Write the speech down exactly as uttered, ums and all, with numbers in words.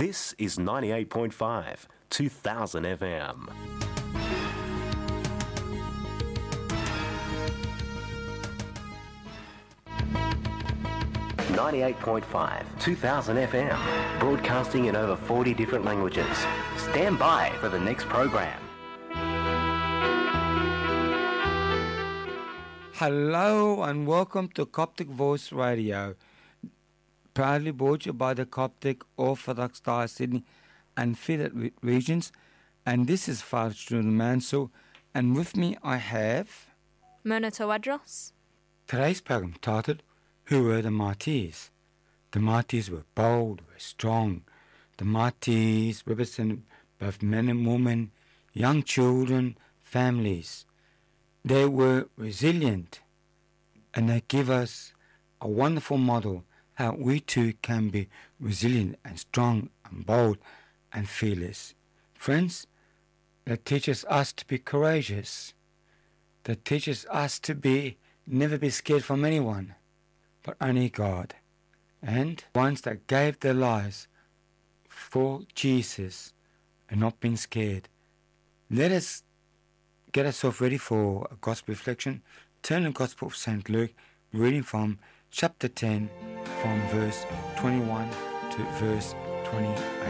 This is ninety-eight point five, two thousand F M. ninety-eight point five, two thousand F M, broadcasting in over forty different languages. Stand by for the next program. Hello and welcome to Coptic Voice Radio, proudly brought to you by the Coptic Orthodox Diocese Sydney and Fidat re- regions. And this is Father Student Mansell, and with me I have Mona Tawadros. Today's program titled, Who Were the Martyrs? The Martyrs were bold, were strong. The Martyrs represented both men and women, young children, families. They were resilient, and they give us a wonderful model how we too can be resilient and strong and bold and fearless. Friends, that teaches us to be courageous. That teaches us to be never be scared from anyone, but only God. And ones that gave their lives for Jesus and not been scared. Let us get ourselves ready for a gospel reflection. Turn to the Gospel of Saint Luke, reading from chapter ten, from verse twenty-one to verse twenty-eight.